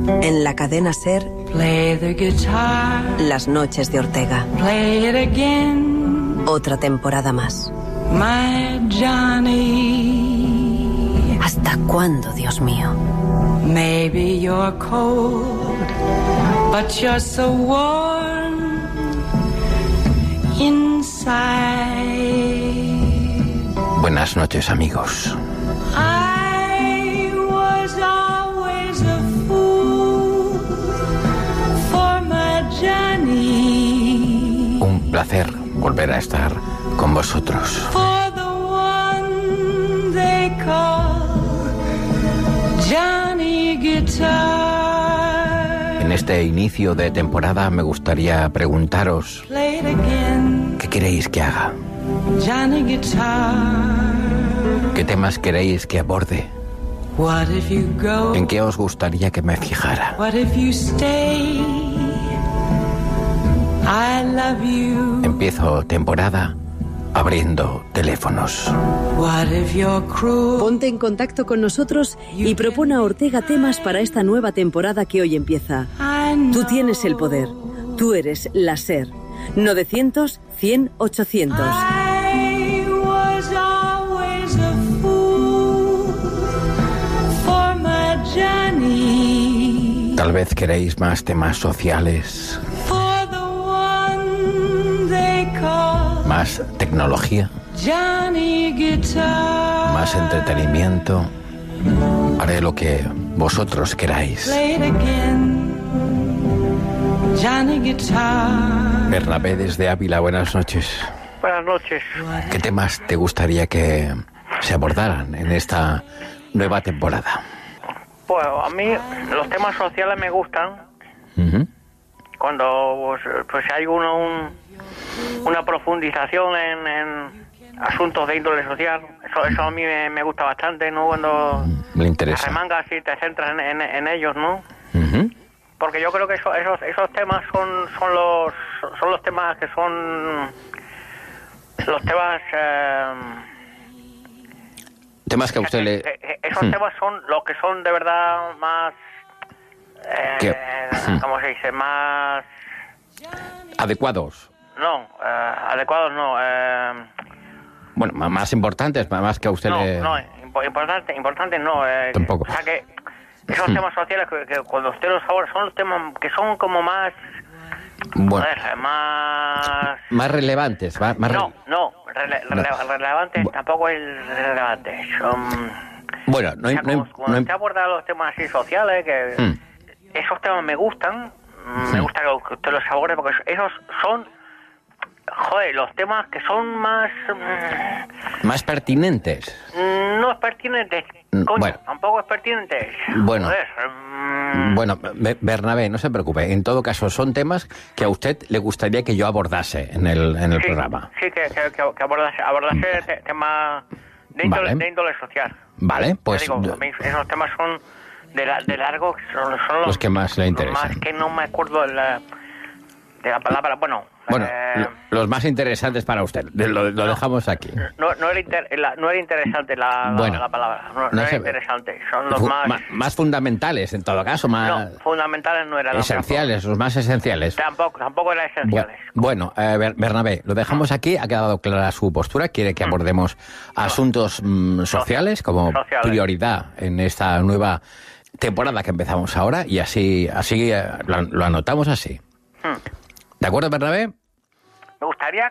En la cadena SER, Play the guitar. Las noches de Ortega. Play it again. Otra temporada más. My Johnny. ¿Hasta cuándo, Dios mío? Maybe you're cold, but you're so warm inside. Buenas noches, amigos. I was always a fool for my Johnny. Un placer volver a estar con vosotros. For the one they call Johnny Guitar. En este inicio de temporada me gustaría preguntaros Play it again. ¿qué queréis que haga? Johnny Guitar. ¿Qué temas queréis que aborde? What if you go? ¿En qué os gustaría que me fijara? What if you stay? I love you. Empiezo temporada abriendo teléfonos. What if you're cruel? Ponte en contacto con nosotros y propone a Ortega temas para esta nueva temporada que hoy empieza. I know. Tú tienes el poder. Tú eres la SER. 900-100-800. I was always a fool for my Johnny. Tal vez queréis más temas sociales, For the one they call más tecnología, Johnny Guitar. más entretenimiento. Haré lo que vosotros queráis. Play it again. Johnny Guitar. Bernabé desde Ávila, buenas noches. Buenas noches. ¿Qué temas te gustaría que se abordaran en esta nueva temporada? Pues a mí los temas sociales me gustan. Ujú. Cuando pues hay una profundización en asuntos de índole social. Eso a mí me gusta bastante, ¿no? Cuando Me te interesa. remangas y te centras en ellos, ¿no? Ujú. Porque yo creo que esos temas son los temas que son los temas Temas que a usted le... esos temas son los que son de verdad más ¿Qué? ¿cómo se dice? Más Adecuados. no, adecuados no, Bueno, más importantes, más que a usted le... importantes no, Tampoco. o sea que esos temas sociales que cuando usted los aborda son los temas que son como más Bueno, joder, más relevantes. relevantes tampoco es relevante. Son, Bueno, o sea, cuando usted aborda los temas así sociales, que esos temas me gustan, me gusta que usted los aborde porque esos son, joder, los temas que son más más pertinentes. no es pertinente, coño, bueno. tampoco es pertinente. Bueno. Joder, Bueno, Bernabé, no se preocupe. En todo caso, son temas que a usted le gustaría que yo abordase en el programa. Sí, que abordase temas de índole social. Vale, pues... Digo, a mí esos temas son de largo, son los que más le interesan. Los más que no me acuerdo de la palabra, bueno... los más interesantes para usted. Lo dejamos aquí. No era interesante la palabra. No era interesante. Son los más fundamentales, en todo caso. Más no, fundamentales no eran. Esenciales, los más esenciales. Tampoco eran esenciales. Bueno, Bernabé, lo dejamos aquí. Ha quedado clara su postura. Quiere que abordemos asuntos sociales como prioridad en esta nueva temporada que empezamos ahora. Y así lo anotamos así. ¿De acuerdo, Bernabé? Me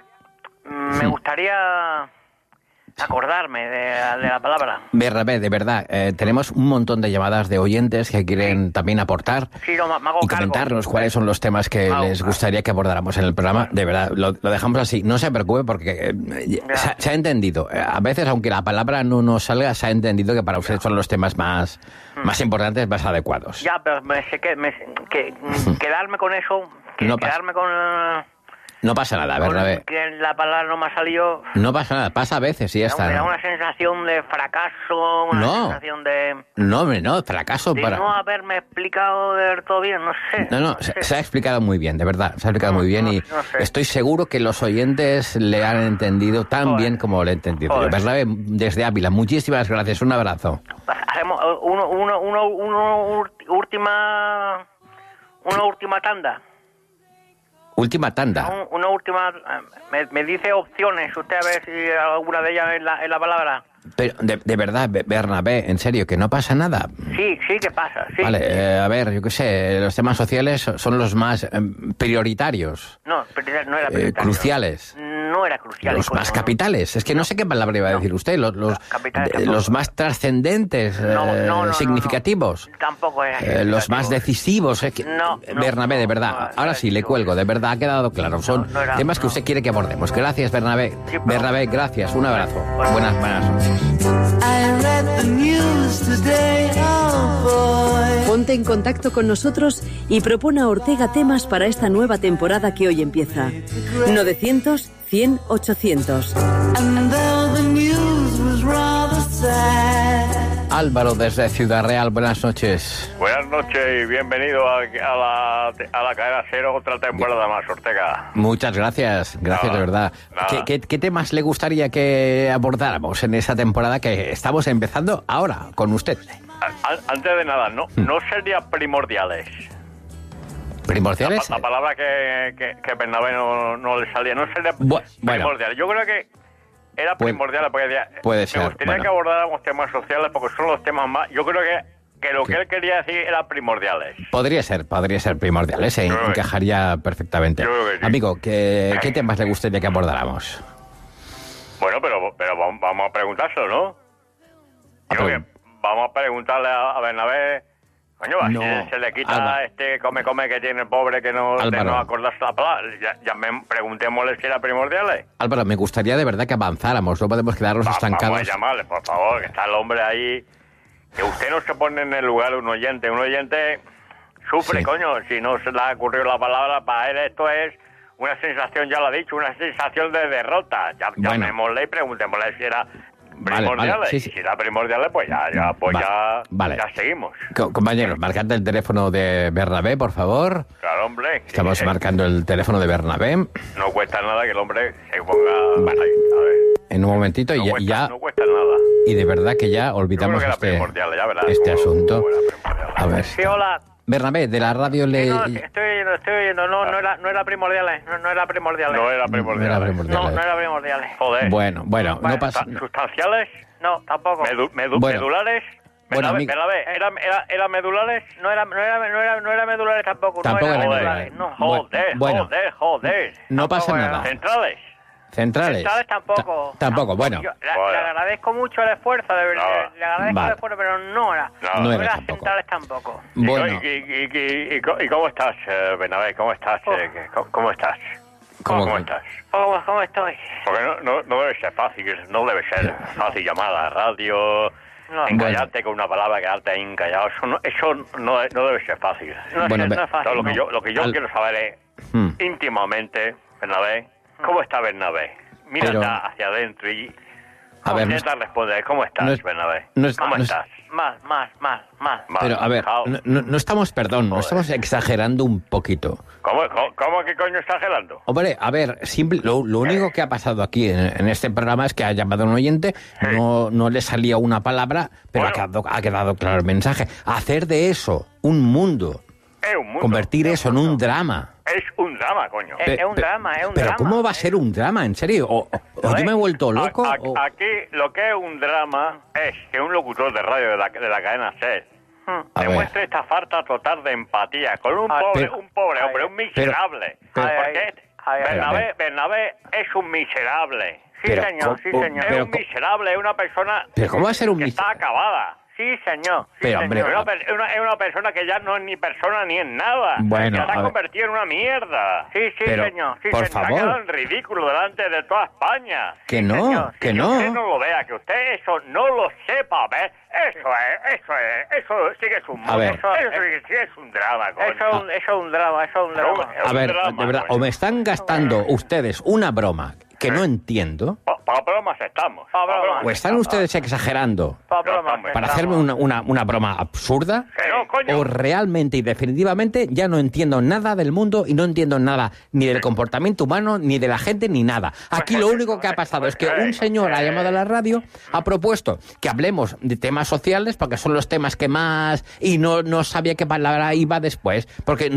gustaría acordarme de la palabra. Bernabé, de verdad, tenemos un montón de llamadas de oyentes que quieren también aportar y comentarnos cuáles son los temas que les gustaría que abordáramos en el programa. De verdad, lo dejamos así. No se preocupe porque se ha entendido. A veces, aunque la palabra no nos salga, se ha entendido que para usted son los temas más importantes, más adecuados. Ya, pero quedarme con eso, quedarme con No pasa nada, Bernabé. Que la palabra no me ha salido... No pasa nada, pasa a veces y ya está. Me da una sensación de fracaso, una sensación de... No, hombre, no, fracaso de para... no haberme explicado del todo bien, no sé. No, se ha explicado muy bien, de verdad, se ha explicado muy bien y estoy seguro que los oyentes le han entendido tan bien como le he entendido yo. Bernabé, desde Ávila, muchísimas gracias, un abrazo. Hacemos una última tanda. Última tanda. Una última... Me dice opciones, usted a ver si alguna de ellas es la palabra. Pero, de verdad, Bernabé, en serio, que no pasa nada. Sí, que pasa, sí. Vale, a ver, yo qué sé, los temas sociales son los más prioritarios. No era prioritario. Cruciales. No era crucial. Los más capitales. Es que no sé qué palabra iba a decir usted. Los más trascendentes, significativos. Tampoco era. Los más decisivos. Bernabé, de verdad. Ahora sí, le cuelgo. De verdad, ha quedado claro. Son temas que usted quiere que abordemos. Gracias, Bernabé. Sí, Bernabé, gracias. Un abrazo. Buenas noches. Ponte en contacto con nosotros y propone a Ortega temas para esta nueva temporada que hoy empieza. 900-100-800. Álvaro, desde Ciudad Real, buenas noches. Buenas noches y bienvenido a la cadena Cero, otra temporada más, Ortega. Muchas gracias, de verdad. ¿Qué temas le gustaría que abordáramos en esa temporada que estamos empezando ahora con usted? Antes de nada, no sería primordiales. ¿Primordiales? La palabra que Bernabé no le salía, no sería primordial. Yo creo que era primordial, porque puede ser. Me gustaría que abordáramos temas sociales porque son los temas más... Yo creo que lo que él quería decir era primordiales. Podría ser primordiales, encajaría perfectamente. Yo creo que sí. Amigo, ¿qué temas le gustaría que abordáramos? Bueno, pero vamos a preguntárselo, ¿no? Creo que vamos a preguntarle a Bernabé... Coño, se le quita come que tiene el pobre que no acordarse la palabra. Preguntémosle si era primordiales. Álvaro, me gustaría de verdad que avanzáramos, no podemos quedarnos estancados. Vamos a llamarle, por favor, que está el hombre ahí. Que usted no se pone en el lugar de un oyente. Un oyente sufre, coño, si no se le ha ocurrido la palabra. Para él esto es una sensación, ya lo ha dicho, una sensación de derrota. Llamémosle y preguntémosle si era... primordiales. Sí. Si era primordiales, pues ya seguimos. Compañeros, marcad el teléfono de Bernabé, por favor. Claro, hombre. Estamos marcando el teléfono de Bernabé. No cuesta nada que el hombre se ponga... Vale. Ahí, a ver. En un momentito No cuesta nada. Y de verdad que ya olvidamos este asunto. A ver. Sí, hola. Bernabé, de la radio le... No, estoy oyendo. No era primordiales. No era primordiales. No era primordiales. No era primordiales. Joder. Bueno, no pasa... ¿Sustanciales? No, tampoco. ¿Medulares? Bueno, ¿Era medulares? No era medulares tampoco. Tampoco era medulares. No. Joder. No pasa nada. ¿Centrales? Tampoco. Tampoco, bueno. Le agradezco mucho el esfuerzo, de verdad. Le agradezco el esfuerzo, pero no era centrales tampoco. Bueno. ¿Y cómo estás, Bernabé? ¿Cómo estás? ¿Cómo estás? ¿Cómo estás? ¿Cómo estoy? Porque no debe ser fácil, fácil llamar a la radio, encallarte con una palabra, quedarte ahí encallado. Eso no debe ser fácil. No es fácil. Lo que yo quiero saber es, íntimamente, Bernabé, ¿cómo está Bernabé? Mira hacia adentro y intenta responder. ¿Cómo estás, Bernabé? ¿Cómo estás? Mal. Pero, a ver, no estamos exagerando un poquito. ¿Cómo que coño exagerando? Hombre, a ver, lo único que ha pasado aquí en este programa es que ha llamado un oyente, no le salía una palabra, pero ha quedado claro el mensaje. Hacer de eso un mundo. Convertir eso en un drama. Es un drama, coño. Es un drama. Pero ¿cómo va a ser un drama, en serio? ¿O yo me he vuelto loco? Aquí lo que es un drama es que un locutor de radio de la cadena SER demuestre esta falta total de empatía con un pobre hombre, un miserable. Porque Bernabé es un miserable. Sí, señor. Es un miserable, es una persona ¿Pero cómo va a ser un que está acabada. Sí, señor. Sí, Pero, hombre, señor. Es una persona que ya no es ni persona ni es nada. Bueno, ya se a ha ver. convertido en una mierda. Sí, Pero, señor. Sí, por señor. Se ha favor. quedado en ridículo delante de toda España. Que no, señor, que Que no. usted no lo vea, que usted eso no lo sepa, ¿ves? Eso sí que es un A ver. Eso sí que es un drama, coño. Eso es un drama, eso es un drama. A ver, drama, de verdad, coño. o me están gastando ustedes una broma que no entiendo, Para bromas estamos. Pa' bromas. o están ustedes exagerando Pa' bromas, hombre. para estamos. hacerme una broma absurda, Que no, coño. o realmente y definitivamente ya no entiendo nada del mundo y no entiendo nada ni del comportamiento humano, ni de la gente, ni nada. Aquí lo único que ha pasado es que un señor ha llamado a la radio, ha propuesto que hablemos de temas sociales, porque son los temas que más... y no sabía qué palabra iba después. Porque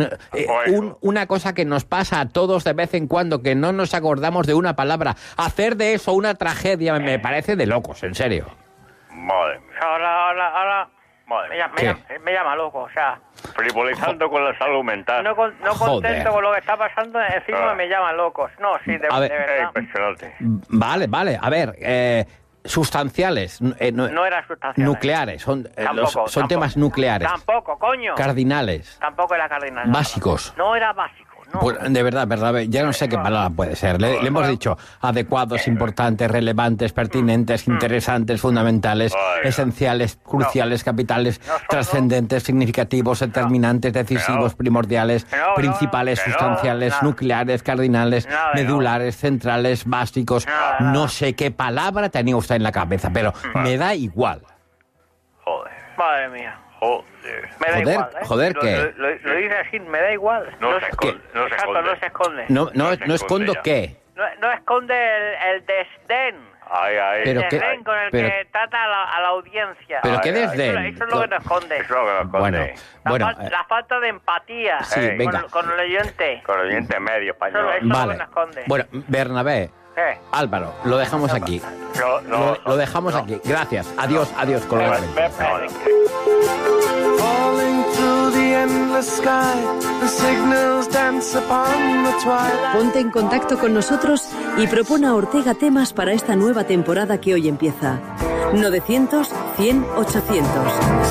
una cosa que nos pasa a todos de vez en cuando, que no nos acordamos de una palabra, hacer de eso una tragedia me parece de locos, en serio. Madre mía. Ahora Madre mía. me llama loco, o sea, Frivolizando con la salud mental. no Joder. contento con lo que está pasando, encima me llaman locos. No, sí, de A ver. verdad. Impresionante. Vale, a ver, sustanciales, No era sustancial. nucleares, son Tampoco, son temas tampoco. nucleares, Tampoco, coño. cardinales, Tampoco era cardinal. básicos. No era básico, no. Pues, de verdad, ya no sé qué palabra puede ser. Le hemos dicho adecuados, importantes, relevantes, pertinentes, interesantes, fundamentales, esenciales, cruciales, capitales, trascendentes, significativos, determinantes, decisivos, primordiales, No, principales, que no, sustanciales, nada. nucleares, cardinales, Nada de medulares, centrales, básicos. Nada. No sé qué palabra tenía usted en la cabeza, pero me da igual. Joder. Madre mía. Joder. Me da Joder, igual, ¿eh? joder, ¿qué? Lo dice así, me da igual. No se esconde, se- no se exacto, esconde. no se esconde. No escondo ya. qué. No esconde el desdén. Ay. Pero El qué- desdén con el pero- que trata a la audiencia. Pero qué Ay, ay. desdén. Eso es lo que no esconde. Eso es lo que nos esconde. Bueno, La falta de empatía sí, Ey, venga. con el oyente. Con el diente medio español. Eso es lo Vale. que no esconde. Bueno, Bernabé, ¿Qué? Álvaro, lo dejamos aquí. Lo dejamos aquí. Gracias. Adiós, colaboradores. Falling through the endless sky, the signals dance upon the twilight. Ponte en contacto con nosotros y propone a Ortega temas para esta nueva temporada que hoy empieza. 900 100 800.